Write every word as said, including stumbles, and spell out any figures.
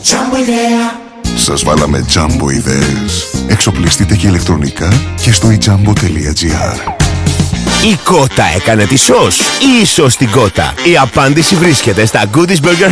Jumbo ιδέα. Σας βάλαμε Jumbo ιδέες. Εξοπλιστείτε και ηλεκτρονικά και στο e jumbo τελεία gr. Η κότα έκανε τη σως ή η σως την κότα? Η απάντηση βρίσκεται στα Goodies Burger